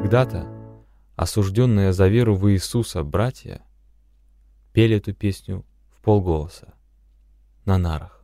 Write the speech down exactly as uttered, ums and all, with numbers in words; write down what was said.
когда-то осужденные за веру в Иисуса братья пели эту песню в полголоса на нарах.